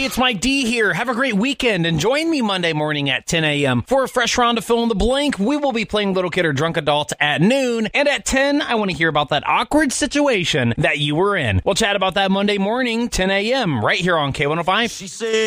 it's Mike D here. Have a great weekend and join me Monday morning at 10 a.m. for a fresh round of Fill in the Blank. We will be playing Little Kid or Drunk Adult at noon. And at 10, I want to hear about that awkward situation that you were in. We'll chat about that Monday morning, 10 a.m. right here on K105. She said